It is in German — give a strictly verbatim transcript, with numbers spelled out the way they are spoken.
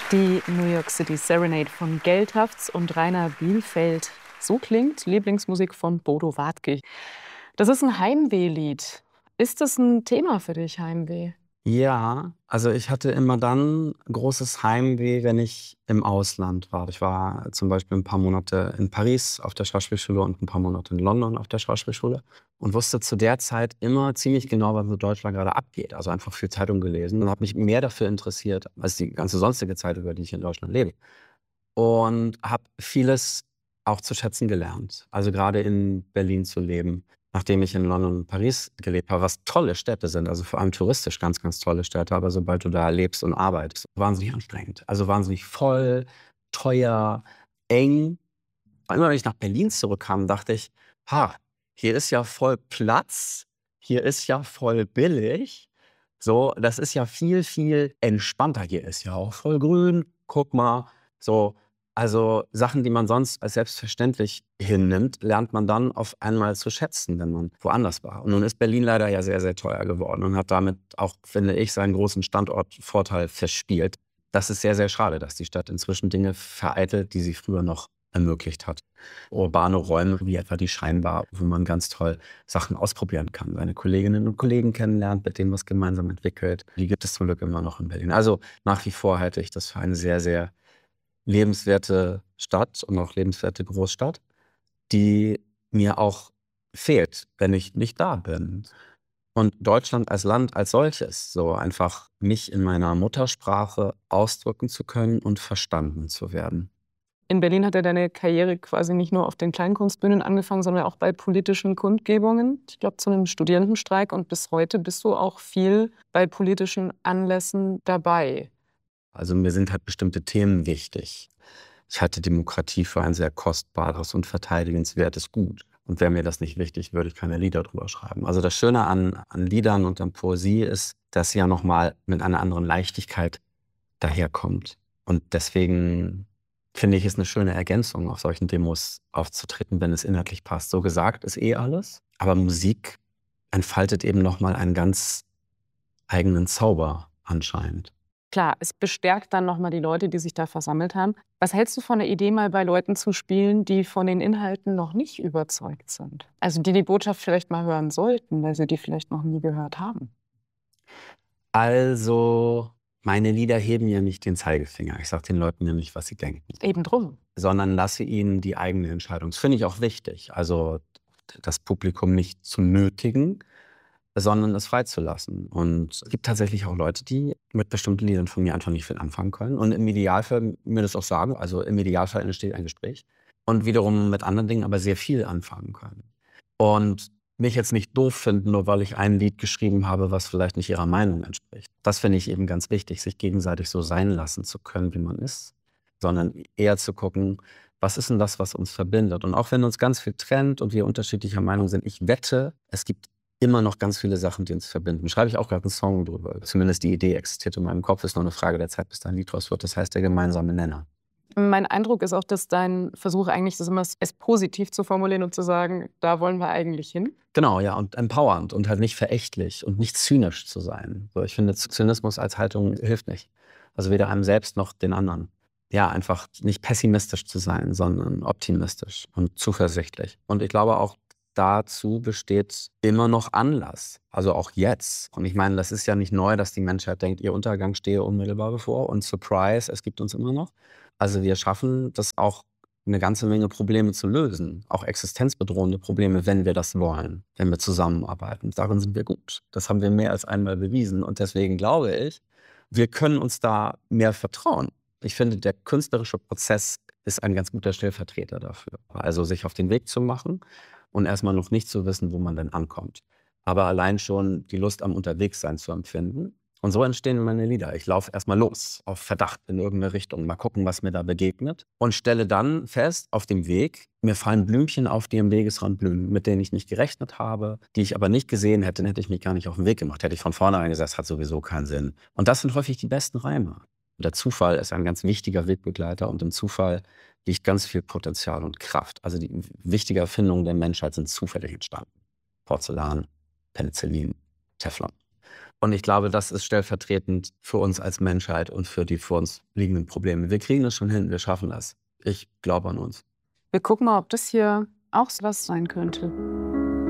Die New York City Serenade von Geldhafts und Rainer Bielfeld. So klingt Lieblingsmusik von Bodo Wartke. Das ist ein Heimwehlied. Ist das ein Thema für dich, Heimweh? Ja, also ich hatte immer dann großes Heimweh, wenn ich im Ausland war. Ich war zum Beispiel ein paar Monate in Paris auf der Schauspielschule und ein paar Monate in London auf der Schauspielschule und wusste zu der Zeit immer ziemlich genau, was in Deutschland gerade abgeht. Also einfach viel Zeitung gelesen und habe mich mehr dafür interessiert als die ganze sonstige Zeit, über die ich in Deutschland lebe. Und habe vieles auch zu schätzen gelernt. Also gerade in Berlin zu leben, nachdem ich in London und Paris gelebt habe, was tolle Städte sind, also vor allem touristisch ganz, ganz tolle Städte. Aber sobald du da lebst und arbeitest, wahnsinnig anstrengend. Also wahnsinnig voll, teuer, eng. Und immer wenn ich nach Berlin zurückkam, dachte ich, ha, hier ist ja voll Platz, hier ist ja voll billig. So, das ist ja viel, viel entspannter. Hier ist ja auch voll grün. Guck mal, so, also Sachen, die man sonst als selbstverständlich hinnimmt, lernt man dann auf einmal zu schätzen, wenn man woanders war. Und nun ist Berlin leider ja sehr, sehr teuer geworden und hat damit auch, finde ich, seinen großen Standortvorteil verspielt. Das ist sehr, sehr schade, dass die Stadt inzwischen Dinge vereitelt, die sie früher noch ermöglicht hat. Urbane Räume, wie etwa die Scheinbar, wo man ganz toll Sachen ausprobieren kann, seine Kolleginnen und Kollegen kennenlernt, mit denen was gemeinsam entwickelt. Die gibt es zum Glück immer noch in Berlin. Also nach wie vor halte ich das für eine sehr, sehr lebenswerte Stadt und auch lebenswerte Großstadt, die mir auch fehlt, wenn ich nicht da bin. Und Deutschland als Land als solches, so einfach mich in meiner Muttersprache ausdrücken zu können und verstanden zu werden. In Berlin hat ja deine Karriere quasi nicht nur auf den Kleinkunstbühnen angefangen, sondern auch bei politischen Kundgebungen. Ich glaube, zu einem Studierendenstreik. Und bis heute bist du auch viel bei politischen Anlässen dabei. Also mir sind halt bestimmte Themen wichtig. Ich halte Demokratie für ein sehr kostbares und verteidigenswertes Gut. Und wäre mir das nicht wichtig, würde ich keine Lieder drüber schreiben. Also das Schöne an, an Liedern und an Poesie ist, dass sie ja nochmal mit einer anderen Leichtigkeit daherkommt. Und deswegen finde ich es eine schöne Ergänzung, auf solchen Demos aufzutreten, wenn es inhaltlich passt. So gesagt ist eh alles. Aber Musik entfaltet eben nochmal einen ganz eigenen Zauber anscheinend. Klar, es bestärkt dann noch mal die Leute, die sich da versammelt haben. Was hältst du von der Idee, mal bei Leuten zu spielen, die von den Inhalten noch nicht überzeugt sind? Also die die Botschaft vielleicht mal hören sollten, weil sie die vielleicht noch nie gehört haben. Also, meine Lieder heben ja nicht den Zeigefinger. Ich sage den Leuten ja nicht, was sie denken, Eben drum. sondern lasse ihnen die eigene Entscheidung. Das finde ich auch wichtig. Also das Publikum nicht zu nötigen, sondern es freizulassen. Und es gibt tatsächlich auch Leute, die mit bestimmten Liedern von mir einfach nicht viel anfangen können und im Idealfall mir das auch sagen. Also im Idealfall entsteht ein Gespräch und wiederum mit anderen Dingen aber sehr viel anfangen können. Und mich jetzt nicht doof finden, nur weil ich ein Lied geschrieben habe, was vielleicht nicht ihrer Meinung entspricht. Das finde ich eben ganz wichtig, sich gegenseitig so sein lassen zu können, wie man ist, sondern eher zu gucken, was ist denn das, was uns verbindet? Und auch wenn uns ganz viel trennt und wir unterschiedlicher Meinung sind, ich wette, es gibt immer noch ganz viele Sachen, die uns verbinden. Schreibe ich auch gerade einen Song drüber. Zumindest die Idee existiert in meinem Kopf, ist nur eine Frage der Zeit, bis da ein Lied draus wird. Das heißt der gemeinsame Nenner. Mein Eindruck ist auch, dass dein Versuch eigentlich ist, immer es positiv zu formulieren und zu sagen, da wollen wir eigentlich hin. Genau, ja, und empowernd und halt nicht verächtlich und nicht zynisch zu sein. So, ich finde, Zynismus als Haltung hilft nicht. Also weder einem selbst noch den anderen. Ja, einfach nicht pessimistisch zu sein, sondern optimistisch und zuversichtlich. Und ich glaube auch, dazu besteht immer noch Anlass. Also auch jetzt. Und ich meine, das ist ja nicht neu, dass die Menschheit denkt, ihr Untergang stehe unmittelbar bevor. Und Surprise, es gibt uns immer noch. Also wir schaffen das auch, eine ganze Menge Probleme zu lösen. Auch existenzbedrohende Probleme, wenn wir das wollen, wenn wir zusammenarbeiten. Darin sind wir gut. Das haben wir mehr als einmal bewiesen. Und deswegen glaube ich, wir können uns da mehr vertrauen. Ich finde, der künstlerische Prozess ist ein ganz guter Stellvertreter dafür. Also sich auf den Weg zu machen und erstmal noch nicht zu wissen, wo man denn ankommt. Aber allein schon die Lust am Unterwegssein zu empfinden. Und so entstehen meine Lieder. Ich laufe erstmal los, auf Verdacht in irgendeine Richtung, mal gucken, was mir da begegnet. Und stelle dann fest, auf dem Weg, mir fallen Blümchen auf, die am Wegesrand blühen, mit denen ich nicht gerechnet habe, die ich aber nicht gesehen hätte, dann hätte ich mich gar nicht auf den Weg gemacht. Hätte ich von vornherein gesagt, hat sowieso keinen Sinn. Und das sind häufig die besten Reime. Der Zufall ist ein ganz wichtiger Wegbegleiter und im Zufall liegt ganz viel Potenzial und Kraft. Also die wichtige Erfindungen der Menschheit sind zufällig entstanden. Porzellan, Penicillin, Teflon. Und ich glaube, das ist stellvertretend für uns als Menschheit und für die vor uns liegenden Probleme. Wir kriegen das schon hin, wir schaffen das. Ich glaube an uns. Wir gucken mal, ob das hier auch so was sein könnte.